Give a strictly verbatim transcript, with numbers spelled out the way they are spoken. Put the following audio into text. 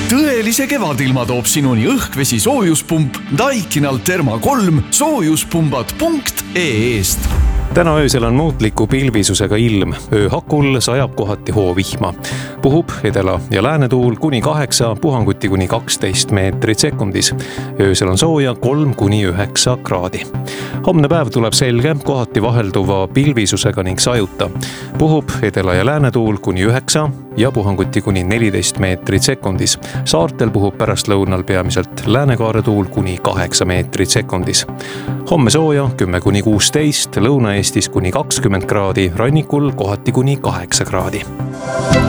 tõelise kevadilma toob sinuni õhkvesi soojuspump Daikinal Therma kolm soojuspumbad punkt ee-st. Täna öösel on muutliku pilvisusega ilm. Ööhakul sajab kohati hoovihma. Puhub edela- ja läänetuul kuni kaheksa, puhanguti kuni kaksteist meetrit sekundis. Öösel on sooja kolm kuni üheksa kraadi. Homne päev tuleb selge, kohati vahelduva pilvisusega ning sajuta. Puhub edela- ja läänetuul kuni üheksa ja puhanguti kuni neliteist meetrit sekundis. Saartel puhub pärastlõunal peamiselt läänekaaretuul kuni kaheksa meetrit sekundis. Homme sooja kümme kuni kuusteist, Lõuna-Eestis kuni kakskümmend kraadi, rannikul kohati kuni kaheksa kraadi.